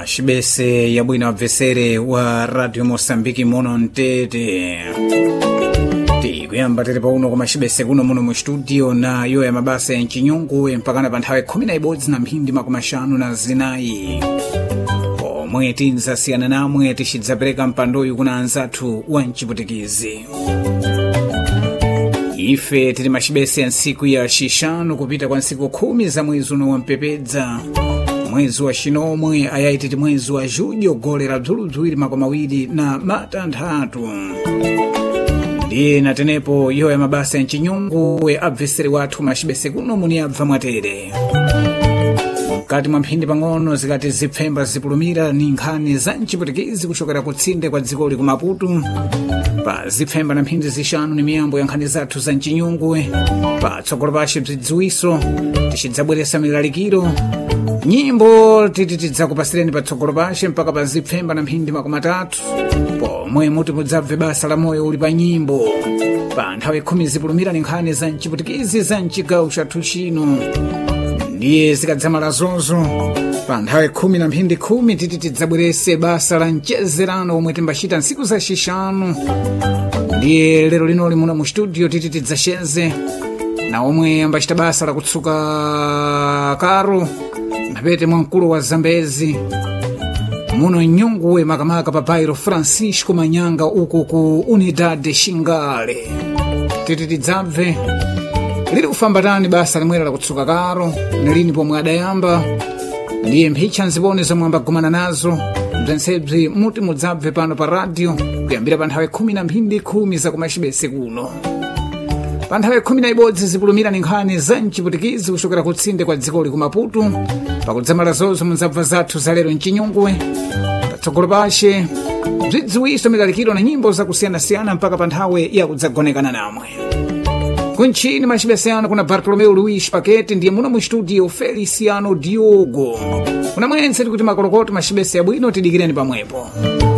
Mashibese ya bwino abvesere wa Radio Mosambiki muno Ntete. Tikuyamba tiri pauno kwa mashibese kuno muno mu studio na yo ya mabasa ya Nchinyungu mpakana pa nthawi 11 na mphindi makumi asanu na zinayi. Omwe tinzasiyana namwe tixidzapereka mpandoyu kuna anzathu wa mchiputikizi. Ife tili mashibese ya nsiku ya shishanu kupita kwa nsiku 10 za mwezi uno wa mpepedza. Mwezi wa Shinomwe ayaititi mwezi wa Julho golera bzuludzwiri makumi awiri na matanthatu. Ndiye natenepo iyo ya mabasa ya Nchinyungu we abveseri wathu mashibese kuno muni abva mwatere. Mkati mwa mphindi pang'ono zikati zipfemba zipulumira ni nkhani za mchiputikizi kuchokera kutsinde kwa dzikoli ku Maputo. Pa zipfemba na mphindi zishanu ni miyambo ya nkhani zathu za Nchinyungu pa tsogolo pashe bzidziwiso tixidzabweresa milalikiro. Nyimbo titidzakupasireni patsogolo pashe mpaka pa zipfemba na mphindi makumi atatu pomwe muti mudzabve basa la moyo uli pa nyimbo. Pa nthawi 10 zipulumira ni nkhani za mchiputikizi za mchigawo chathu chino. Ndiye zikadzamala zonzo pa nthawi 10 na mphindi 10 titidzabwerese basa la mchezerano omwe timbachita nsiku za shishanu. Ndiye lero lino limuna mu studio titidzasheze na omwe ambachita basa la kutsuka karo mapete mwankulu wa Zambezi muno Nyungwe makamaka pa Bairro Francisco Manyanga uku ku Unidade Xingale. Titidzabve lili kufambatani basa limwera la kutsuka karo nilini pomwe adayamba. Ndiye mphicha nzibone zomwe ambagumana nazo mzensebzi muti mudzabve pano pa radio kuyambira pa nthawi 10 na mphindi 10 za kumashibese kuno. Pa nthawi 11 zipulumira ni nkhani za mchiputikizi kuchokera kutsinde kwa dzikoli ku Maputo. Pakudzamala zozo mudzabva zathu za lero Nchinyungwe. Patsogolo pashe bzidziwiso milalikiro na nyimbo zakusiyana-siyana mpaka pa nthawi ya kudzagonekana namwe. Kunchini mashibese ano kuna Bartolomeu Luis Pakete ndiye muno mu studio Feliciano Diogo. Kuna mwense kuti makolokoto mashibese ya bwino tidikireni pamwepo.